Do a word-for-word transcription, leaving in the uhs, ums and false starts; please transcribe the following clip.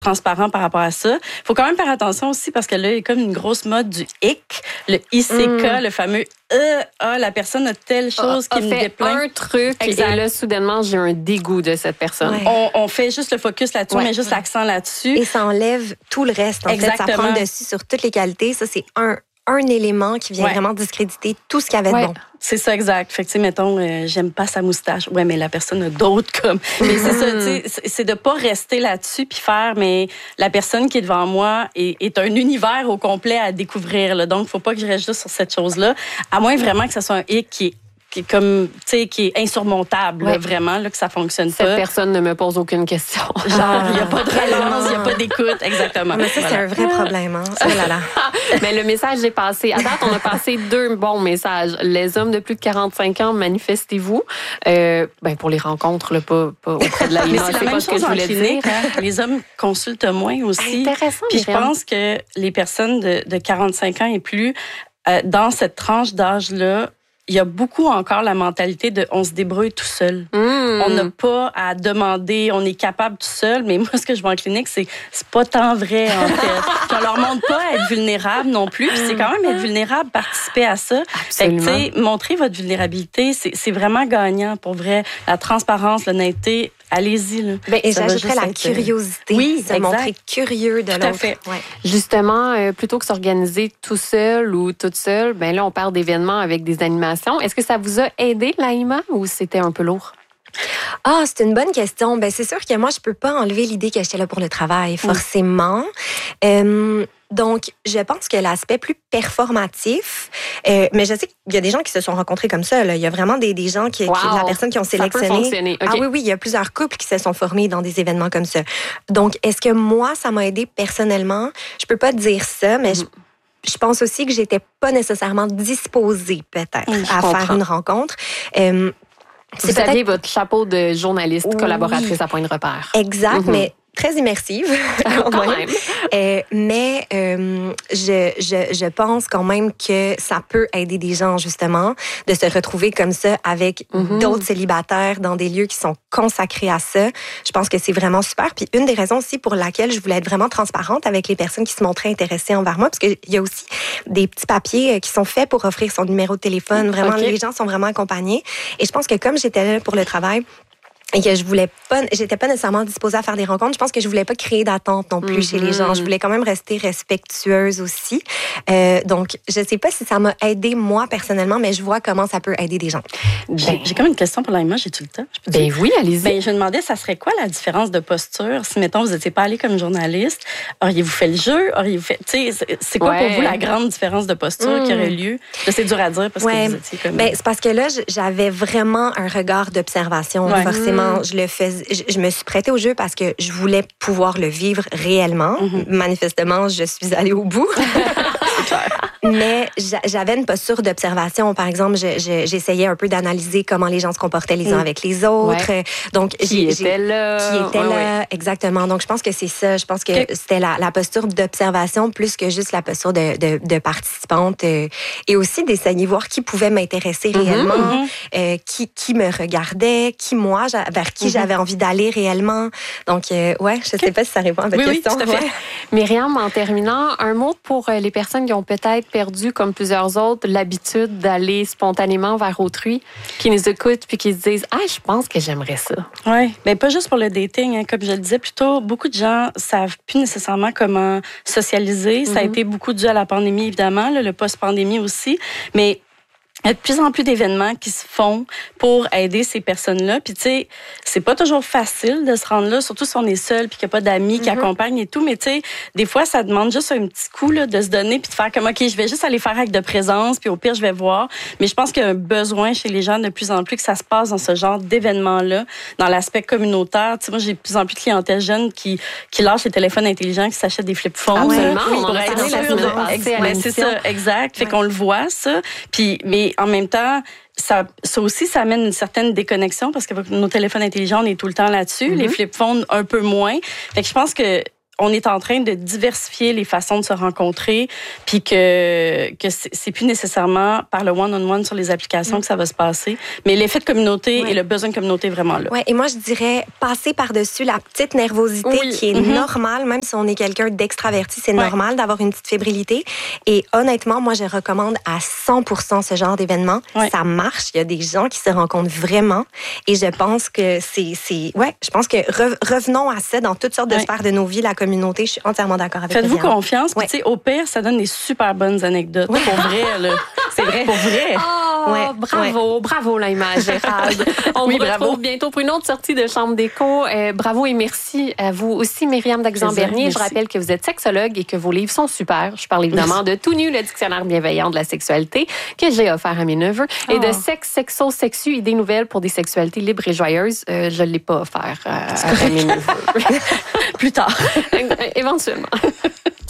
transparent par rapport à ça. Il faut quand même faire attention aussi parce que là, il y a comme une grosse mode du hic, le I C K, mm. le fameux euh, ah, la personne a telle chose a, qui a me fait déplaît. un truc exact. Et là, soudainement, j'ai un dégoût de cette personne. Ouais. On, on fait juste le focus là-dessus, ouais. on met juste l'accent là-dessus. Et ça enlève tout le reste. En Exactement. fait, ça prend le dessus sur toutes les qualités. Ça, c'est un, un élément qui vient ouais. vraiment discréditer tout ce qu'il y avait ouais. de bon. C'est ça, exact. Fait que, tu sais, mettons, euh, j'aime pas sa moustache. Ouais, mais la personne a d'autres comme. Mais c'est ça, tu sais, c'est de pas rester là-dessus puis faire, mais la personne qui est devant moi est, est un univers au complet à découvrir, là. Donc, faut pas que je reste juste sur cette chose-là. À moins vraiment que ce soit un hic qui est qui est comme, tu sais, qui est insurmontable, ouais. là, vraiment, là, que ça fonctionne Cette pas. Cette personne ne me pose aucune question. Genre, il n'y a pas de relance, il n'y a pas d'écoute, exactement. Mais ça, voilà. C'est un vrai problème, hein. Oh là là. Mais le message est passé. À date, on a passé deux bons messages. Les hommes de plus de quarante-cinq ans, manifestez-vous. Euh, ben, pour les rencontres, là, pas, pas auprès de la Mais c'est, c'est la même chose en clinique. Hein? Les hommes consultent moins aussi. Intéressant. Puis je pense que les personnes de, de quarante-cinq ans et plus, euh, dans cette tranche d'âge-là, il y a beaucoup encore la mentalité de on se débrouille tout seul. Mmh. On n'a pas à demander, on est capable tout seul. Mais moi, ce que je vois en clinique, c'est c'est pas tant vrai, en fait. Puis on leur montre pas à être vulnérable non plus. Puis c'est quand même être vulnérable, participer à ça. Absolument. Fait que, tu sais, montrer votre vulnérabilité, c'est, c'est vraiment gagnant pour vrai. La transparence, l'honnêteté, allez-y. Là. Ben, et j'ajouterais la être... curiosité. Oui, se montrer curieux de tout l'autre. À fait. Ouais. Justement, euh, plutôt que s'organiser tout seul ou toute seule, ben là, on parle d'événements avec des animations. Est-ce que ça vous a aidé, l'A I M A, ou c'était un peu lourd? Ah, c'est une bonne question. Ben, c'est sûr que moi, je peux pas enlever l'idée que j'étais là pour le travail, forcément. Mm. Euh, donc, je pense que l'aspect plus performatif, euh, mais je sais qu'il y a des gens qui se sont rencontrés comme ça. Là. Il y a vraiment des, des gens qui, wow. qui, la personne qui ont sélectionné. Ça peut fonctionner. Okay. Ah oui, oui, il y a plusieurs couples qui se sont formés dans des événements comme ça. Donc, est-ce que moi, ça m'a aidé personnellement? Je peux pas dire ça, mais mm. je, je pense aussi que j'étais pas nécessairement disposée, peut-être, mm, à comprends. faire une rencontre. Euh, Vous aviez votre chapeau de journaliste, oui. collaboratrice à Point de repère. Exact, mm-hmm. mais très immersive quand, quand même. même. Euh, mais euh, je, je, je pense quand même que ça peut aider des gens, justement, de se retrouver comme ça avec mm-hmm. d'autres célibataires dans des lieux qui sont consacrés à ça. Je pense que c'est vraiment super. Puis une des raisons aussi pour laquelle je voulais être vraiment transparente avec les personnes qui se montraient intéressées envers moi, parce qu'il y a aussi des petits papiers qui sont faits pour offrir son numéro de téléphone. Vraiment, okay. les gens sont vraiment accompagnés. Et je pense que comme j'étais là pour le travail, et que je voulais pas, j'étais pas nécessairement disposée à faire des rencontres. Je pense que je voulais pas créer d'attente non plus mm-hmm. chez les gens. Je voulais quand même rester respectueuse aussi. Euh, donc, je sais pas si ça m'a aidé moi personnellement, mais je vois comment ça peut aider des gens. J'ai, j'ai comme une question pour l'A I M A. J'ai-tu le temps? Je peux ben dire? Oui, allez-y. Ben, je me demandais, ça serait quoi la différence de posture? Si, mettons, vous n'étiez pas allé comme journaliste, auriez-vous fait le jeu? Auriez-vous fait, tu sais, c'est quoi ouais. pour vous la grande différence de posture mm. qui aurait lieu? Là, c'est dur à dire parce ouais. que vous étiez comme... Ben, c'est parce que là, j'avais vraiment un regard d'observation, ouais. forcément. Je le fais, je me suis prêtée au jeu parce que je voulais pouvoir le vivre réellement. Mm-hmm. Manifestement, je suis allée au bout. Mais j'avais une posture d'observation. Par exemple, je, je, j'essayais un peu d'analyser comment les gens se comportaient les uns mmh. avec les autres. Ouais. Donc, qui j'ai, était là. Qui était ouais, là, ouais. exactement. Donc, je pense que c'est ça. Je pense que okay. c'était la, la posture d'observation plus que juste la posture de, de, de participante. Euh, et aussi d'essayer de voir qui pouvait m'intéresser mmh, réellement, mmh. Euh, qui, qui me regardait, qui moi, vers qui mmh. j'avais envie d'aller réellement. Donc, euh, ouais, je okay. sais pas si ça répond à votre oui, question. Oui, tout à fait. Ouais. Myriam, en terminant, un mot pour les personnes qui ont peut-être perdu, comme plusieurs autres, l'habitude d'aller spontanément vers autrui, qui nous écoutent puis qui se disent « Ah, je pense que j'aimerais ça. » Oui, mais pas juste pour le dating. Hein, comme je le disais plus tôt, beaucoup de gens savent plus nécessairement comment socialiser. Mm-hmm. Ça a été beaucoup dû à la pandémie, évidemment, là, le post-pandémie aussi. Mais il y a de plus en plus d'événements qui se font pour aider ces personnes-là. Puis, tu sais, c'est pas toujours facile de se rendre là, surtout si on est seul puis qu'il n'y a pas d'amis mm-hmm. qui accompagnent et tout. Mais, tu sais, des fois, ça demande juste un petit coup là, de se donner puis de faire comme, OK, je vais juste aller faire acte de présence puis au pire, je vais voir. Mais je pense qu'il y a un besoin chez les gens de plus en plus que ça se passe dans ce genre d'événements-là, dans l'aspect communautaire. Tu sais, moi, j'ai de plus en plus de clientèle jeune qui, qui lâche les téléphones intelligents, qui s'achètent des flip phones. Absolument. Oui, on pour être sûr de... Ben, c'est ça, exact. Fait ouais. qu'on le voit, ça. Puis, mais en même temps, ça, ça aussi, ça amène une certaine déconnexion parce que nos téléphones intelligents, on est tout le temps là-dessus. Mm-hmm. Les flip phones, un peu moins. Fait que je pense que on est en train de diversifier les façons de se rencontrer, puis que que c'est, c'est plus nécessairement par le one-on-one sur les applications mm. que ça va se passer, mais l'effet de communauté ouais. et le besoin de communauté est vraiment là. Ouais, et moi je dirais passer par-dessus la petite nervosité oui. qui est mm-hmm. normale, même si on est quelqu'un d'extraverti, c'est ouais. normal d'avoir une petite fébrilité. Et honnêtement, moi je recommande à cent pour cent ce genre d'événement. Ouais. Ça marche, il y a des gens qui se rencontrent vraiment, et je pense que c'est c'est ouais, je pense que re, revenons à ça dans toutes sortes de ouais. sphères de nos vies, la communauté. Je suis entièrement d'accord avec. Faites-vous confiance. Ouais. Puis, tu sais, au pire, ça donne des super bonnes anecdotes. Ouais. Pour vrai, là. C'est vrai. Pour vrai. Oh, ouais. Bravo, ouais. bravo l'image, Gérald. On oui, vous retrouve bravo. bientôt pour une autre sortie de Chambre d'écho. Euh, bravo et merci à vous aussi, Myriam Daxan-Bernier. Je rappelle que vous êtes sexologue et que vos livres sont super. Je parle évidemment merci. de Tout nu, le dictionnaire bienveillant de la sexualité que j'ai offert à mes neveux, oh. et de Sexe, Sexo, Sexu, idées nouvelles pour des sexualités libres et joyeuses. Euh, je ne l'ai pas offert à, à mes neveux. Plus tard. Éventuellement.